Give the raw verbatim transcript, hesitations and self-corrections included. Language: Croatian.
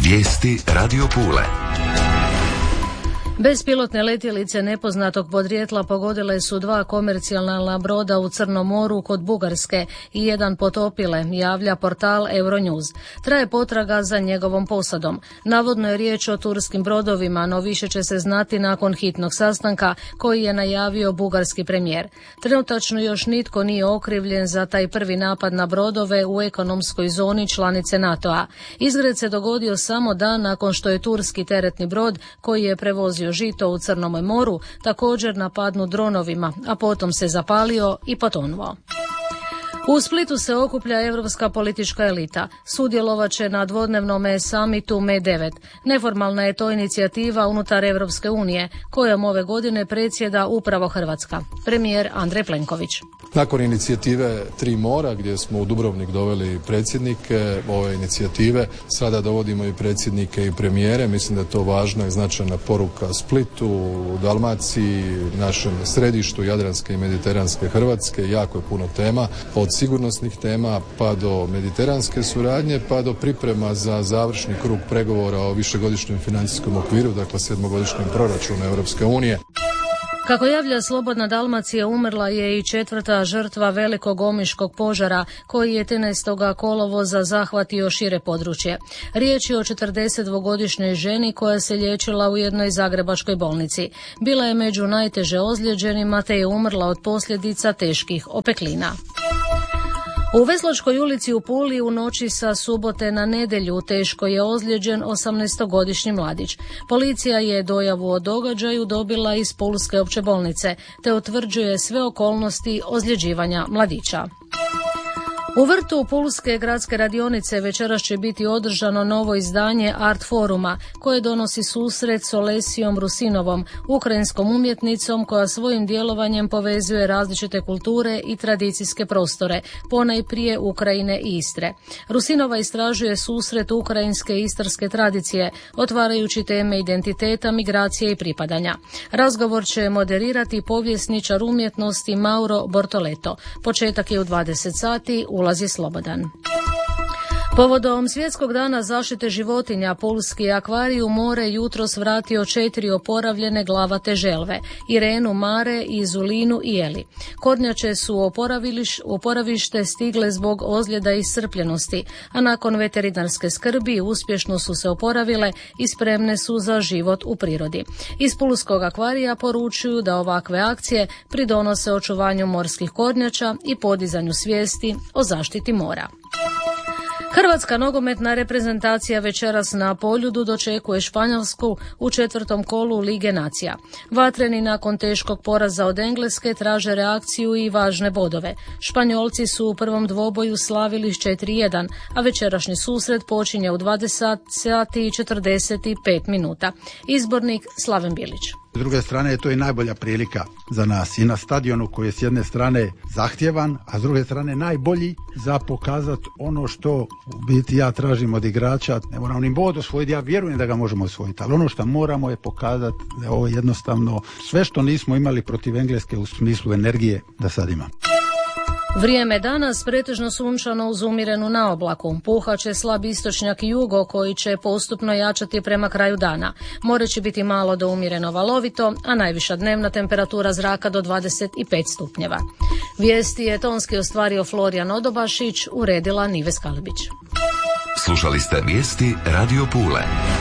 Vijesti Radio Pule. Bespilotne letjelice nepoznatog podrijetla pogodile su dva komercijalna broda u Crnom moru kod Bugarske i jedan potopile, javlja portal Euronews. Traje potraga za njegovom posadom. Navodno je riječ o turskim brodovima, no više će se znati nakon hitnog sastanka koji je najavio bugarski premijer. Trenutačno još nitko nije okrivljen za taj prvi napad na brodove u ekonomskoj zoni članice NATO-a. Izgred se dogodio samo dan nakon što je turski teretni brod koji je prevozio žito u Crnom moru također napadnut dronovima, a potom se zapalio i potonuo. U Splitu se okuplja europska politička elita. Sudjelovat će na dvodnevnom samitu M devet. Neformalna je to inicijativa unutar Europske unije, kojom ove godine predsjeda upravo Hrvatska. Premijer Andrej Plenković. Nakon inicijative Tri mora, gdje smo u Dubrovnik doveli predsjednike ove inicijative, sada dovodimo i predsjednike i premijere. Mislim da je to važna i značajna poruka Splitu, Dalmaciji, našem središtu Jadranske i Mediteranske Hrvatske. Jako je puno tema, od sigurnosnih tema pa do mediteranske suradnje, pa do priprema za završni krug pregovora o višegodišnjem financijskom okviru, dakle sedmogodišnjem proračunu Europske unije. Kako javlja Slobodna Dalmacija, umrla je i četvrta žrtva velikog omiškog požara koji je trinaestog kolovoza zahvatio šire područje. Riječ je o četrdesetdvogodišnjoj ženi koja se liječila u jednoj zagrebačkoj bolnici. Bila je među najteže ozlijeđenima te je umrla od posljedica teških opeklina. U Veslačkoj ulici u Puli u noći sa subote na nedjelju teško je ozlijeđen osamnaestogodišnji mladić. Policija je dojavu o događaju dobila iz Pulske opće bolnice, te utvrđuje sve okolnosti ozljeđivanja mladića. U vrtu Pulske gradske radionice večeras će biti održano novo izdanje Art Foruma, koje donosi susret s Olesijom Rusinovom, ukrajinskom umjetnicom koja svojim djelovanjem povezuje različite kulture i tradicijske prostore, ponajprije Ukrajine i Istre. Rusinova istražuje susret ukrajinske i istarske tradicije, otvarajući teme identiteta, migracije i pripadanja. Razgovor će moderirati povjesničar umjetnosti Mauro Bortoleto. Početak je u dvadeset sati, ulaz je slobodan. Povodom Svjetskog dana zaštite životinja, Pulski akvarij u more jutros vratio četiri oporavljene glavate želve, Irenu, Mare, Izulinu i Eli. Kornjače su u oporavište stigle zbog ozljeda i iscrpljenosti, a nakon veterinarske skrbi uspješno su se oporavile i spremne su za život u prirodi. Iz Pulskog akvarija poručuju da ovakve akcije pridonose očuvanju morskih kornjača i podizanju svijesti o zaštiti mora. Hrvatska nogometna reprezentacija večeras na Poljudu dočekuje Španjolsku u četvrtom kolu Lige nacija. Vatreni nakon teškog poraza od Engleske traže reakciju i važne bodove. Španjolci su u prvom dvoboju slavili s četiri jedan, a večerašnji susret počinje u dvadeset sati i četrdeset pet minuta. Izbornik Slaven Bilić. S druge strane je to i najbolja prilika za nas i na stadionu koji je s jedne strane zahtjevan, a s druge strane najbolji za pokazati ono što u biti ja tražim od igrača. Ne moramo ni bod osvojiti, ja vjerujem da ga možemo osvojiti, ali ono što moramo je pokazati da je ovo jednostavno sve što nismo imali protiv Engleske u smislu energije da sad imamo. Vrijeme danas pretežno sunčano uz umjerenu naoblaku. Puhat će slab istočnjak i jugo koji će postupno jačati prema kraju dana. More će biti malo do umjereno valovito, a najviša dnevna temperatura zraka do dvadeset pet stupnjeva. Vijesti je tonski ostvario Florijan Odobašić, uredila Nive Skalibić. Slušali ste vijesti Radio Pule.